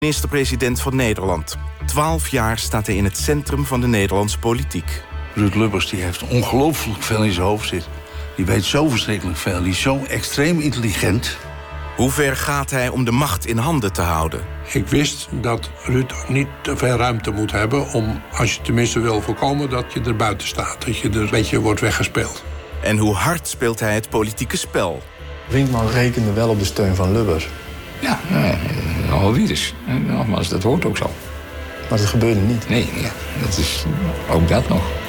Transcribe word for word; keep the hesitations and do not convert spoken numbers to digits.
Minister-president van Nederland. Twaalf jaar staat hij in het centrum van de Nederlandse politiek. Ruud Lubbers die heeft ongelooflijk veel in zijn hoofd zitten. Die weet zo verschrikkelijk veel. Die is zo extreem intelligent. Hoe ver gaat hij om de macht in handen te houden? Ik wist dat Ruud niet te veel ruimte moet hebben om, als je tenminste wil voorkomen, dat je er buiten staat. Dat je er een beetje wordt weggespeeld. En hoe hard speelt hij het politieke spel? Brinkman rekende wel op de steun van Lubbers. Ja, nogal wie dus. Nogmaals, dat hoort ook zo. Maar dat gebeurde niet. Nee, ja, dat is ook dat nog.